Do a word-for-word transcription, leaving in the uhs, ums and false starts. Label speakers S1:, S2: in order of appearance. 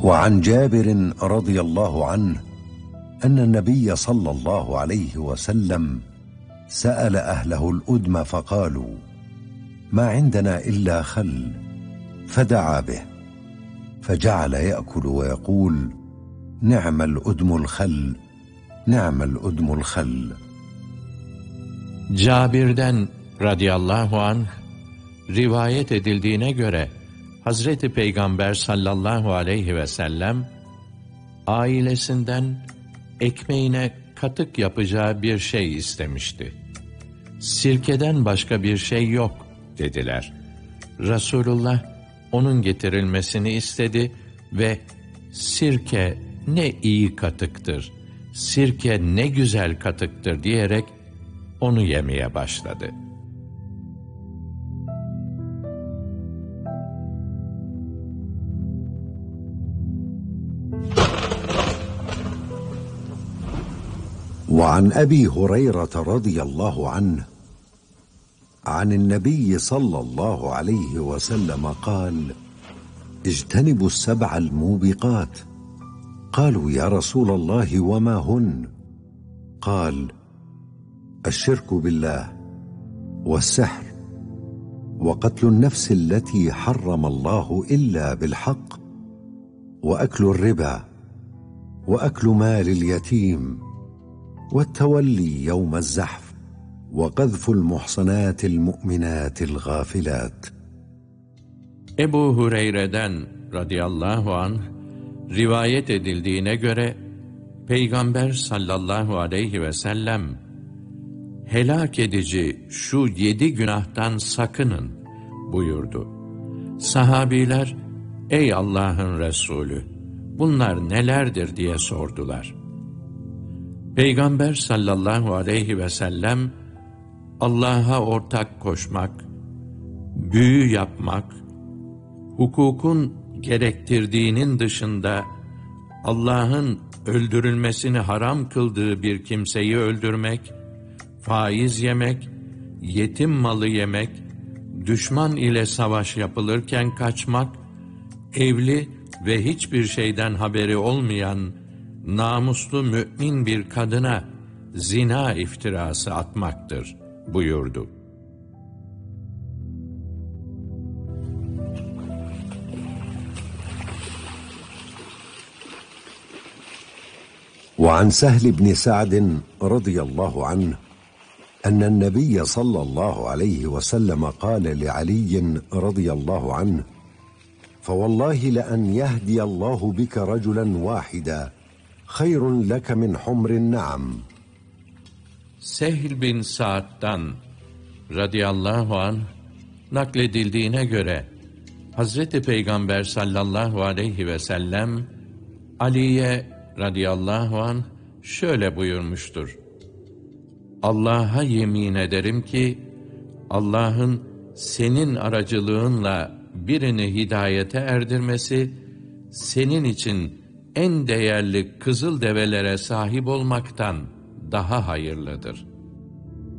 S1: وعن جابر رضي الله عنه أن النبي صلى الله عليه وسلم سأل أهله الأدم فقالوا: ما عندنا إلا خل، فدعا به فجعل يأكل ويقول: نعم الأدم الخل، نعم الأدم الخل.
S2: Cabir'den radıyallahu anh rivayet edildiğine göre Hazreti Peygamber sallallahu aleyhi ve sellem ailesinden ekmeğine katık yapacağı bir şey istemişti. Sirkeden başka bir şey yok dediler. Resulullah onun getirilmesini istedi ve sirke ne iyi katıktır, sirke ne güzel katıktır diyerek onu yemeye başladı.
S1: وعن أبي هريرة رضي الله عنه عن النبي صلى الله عليه وسلم قال: اجتنبوا السبع الموبقات. قالوا: يا رسول الله وما هن؟ قال: الشرك بالله، والسحر، وقتل النفس التي حرم الله إلا بالحق، وأكل الربا، وأكل مال اليتيم، والتولي يوم الزحف، وقذف المحصنات المؤمنات الغافلات.
S2: Ebu Hureyre'den radıyallahu anh rivayet edildiğine göre Peygamber sallallahu aleyhi ve sellem helak edici şu yedi günahtan sakının buyurdu. Sahabiler, ey Allah'ın Resulü, bunlar nelerdir diye sordular. Peygamber sallallahu aleyhi ve sellem, Allah'a ortak koşmak, büyü yapmak, hukukun gerektirdiğinin dışında Allah'ın öldürülmesini haram kıldığı bir kimseyi öldürmek, faiz yemek, yetim malı yemek, düşman ile savaş yapılırken kaçmak, evli ve hiçbir şeyden haberi olmayan namuslu mümin bir kadına zina iftirası atmaktır buyurdu.
S1: وعن سهل بن سعد رضي الله عنه أن النبي صلى الله عليه وسلم قال لعلي رضي الله عنه: فوالله لأن يهدي الله بك رجلا واحدا خير لك من حمر النعم.
S2: Sehl bin Sa'd'dan radıyallahu anh nakledildiğine göre Hazreti Peygamber sallallahu aleyhi ve sellem Ali'ye radıyallahu anh şöyle buyurmuştur: Allah'a yemin ederim ki Allah'ın senin aracılığınla birini hidayete erdirmesi senin için en değerli kızıl develere sahip olmaktan daha hayırlıdır.